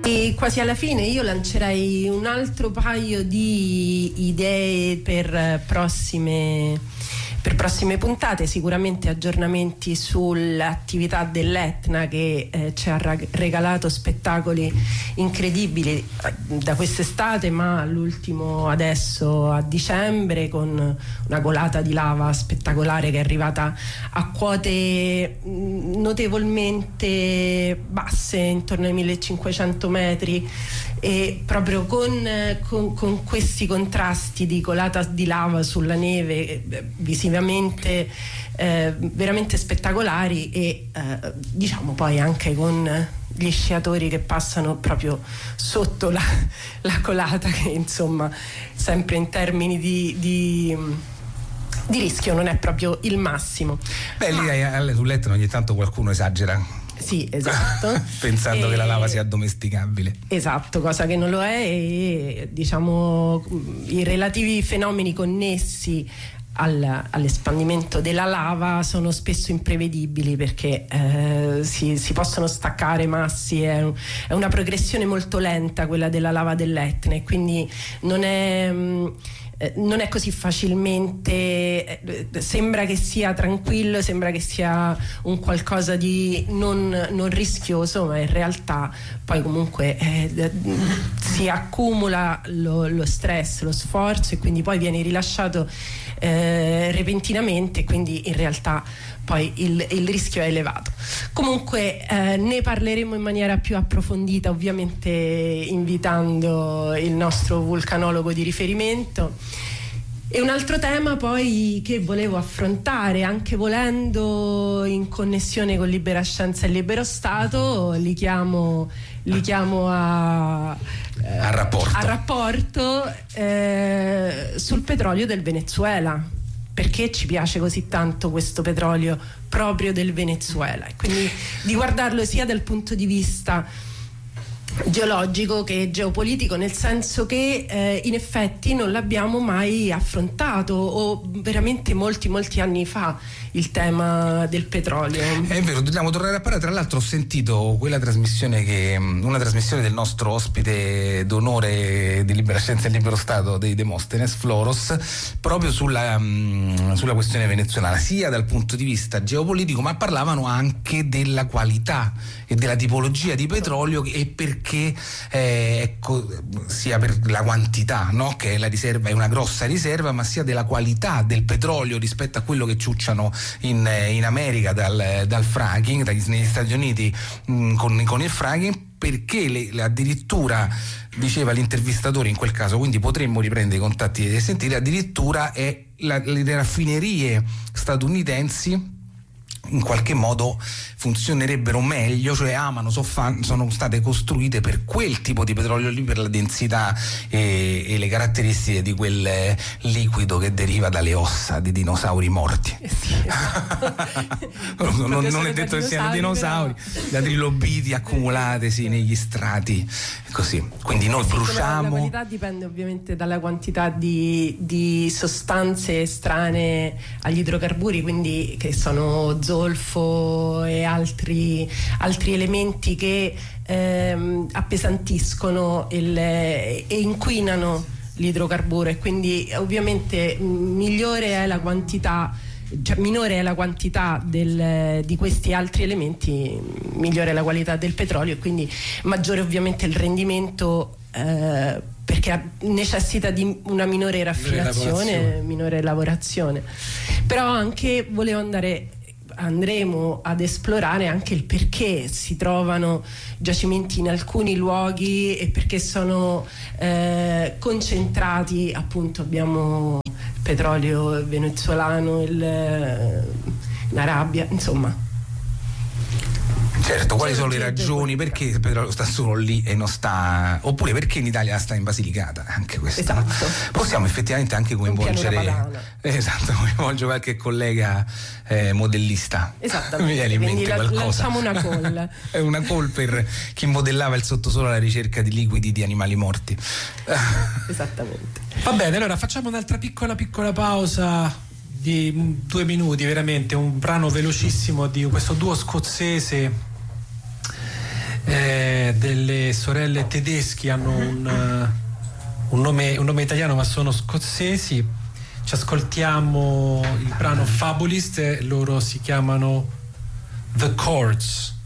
E quasi alla fine io lancerei un altro paio di idee per prossime puntate, sicuramente aggiornamenti sull'attività dell'Etna che ci ha regalato spettacoli incredibili da quest'estate, ma l'ultimo adesso a dicembre con una colata di lava spettacolare che è arrivata a quote notevolmente basse, intorno ai 1500 metri, e proprio con questi contrasti di colata di lava sulla neve visivamente veramente spettacolari, e diciamo poi anche con gli sciatori che passano proprio sotto la colata, che insomma sempre in termini di rischio non è proprio il massimo. Lì sull'Etna ogni tanto qualcuno esagera. Sì, esatto. Pensando che la lava sia addomesticabile. Esatto, cosa che non lo è, e diciamo i relativi fenomeni connessi all'espandimento della lava sono spesso imprevedibili, perché si possono staccare massi, è una progressione molto lenta quella della lava dell'Etna, e quindi non è così facilmente, sembra che sia tranquillo, sembra che sia un qualcosa di non rischioso, ma in realtà poi comunque si accumula lo stress, lo sforzo, e quindi poi viene rilasciato repentinamente, quindi in realtà poi il rischio è elevato. Comunque ne parleremo in maniera più approfondita, ovviamente invitando il nostro vulcanologo di riferimento. E un altro tema poi che volevo affrontare, anche volendo in connessione con Libera Scienza e Libero Stato, li chiamo a rapporto sul petrolio del Venezuela. Perché ci piace così tanto questo petrolio proprio del Venezuela? E quindi di guardarlo sia dal punto di vista geologico che geopolitico, nel senso che in effetti non l'abbiamo mai affrontato, o veramente molti anni fa, il tema del petrolio. È vero, dobbiamo tornare a parlare. Tra l'altro ho sentito una trasmissione del nostro ospite d'onore di Libera Scienza e Libero Stato, dei Demosthenes, Floros, proprio sulla questione venezuelana, sia dal punto di vista geopolitico, ma parlavano anche della qualità e della tipologia di petrolio, e perché sia per la quantità, no? Che la riserva è una grossa riserva, ma sia della qualità del petrolio rispetto a quello che ciucciano in America dal fracking, negli Stati Uniti con il fracking, perché addirittura, diceva l'intervistatore in quel caso, quindi potremmo riprendere i contatti e sentire, addirittura le raffinerie statunitensi in qualche modo funzionerebbero meglio, cioè sono state costruite per quel tipo di petrolio lì, per la densità e le caratteristiche di quel liquido che deriva dalle ossa di dinosauri morti. Sì, esatto. non è detto che siano dinosauri, da trilobiti accumulatesi negli strati, così. Quindi noi bruciamo. La qualità dipende ovviamente dalla quantità di sostanze estranee agli idrocarburi, quindi che sono zolfo e altri elementi che appesantiscono e inquinano l'idrocarburo, e quindi ovviamente minore è la quantità di questi altri elementi, migliore è la qualità del petrolio, e quindi maggiore ovviamente il rendimento, perché necessita di una minore raffinazione, minore lavorazione. Però anche andremo ad esplorare anche il perché si trovano giacimenti in alcuni luoghi e perché sono concentrati. Appunto, abbiamo il petrolio venezuelano, in Arabia, insomma. Certo, quali sono le ragioni perché il petrolio sta solo lì e non sta, oppure perché in Italia sta in Basilicata, anche questo. Esatto. Possiamo effettivamente anche coinvolgere qualche collega modellista. Esattamente. Mi viene in mente qualcosa. Lanciamo una call. È una call per chi modellava il sottosole alla ricerca di liquidi di animali morti. Esattamente. Va bene, allora facciamo un'altra piccola pausa di 2 minuti, veramente un brano velocissimo di questo duo scozzese delle sorelle tedeschi, hanno un nome italiano ma sono scozzesi. Ci ascoltiamo il brano Fabulist, loro si chiamano The Chords.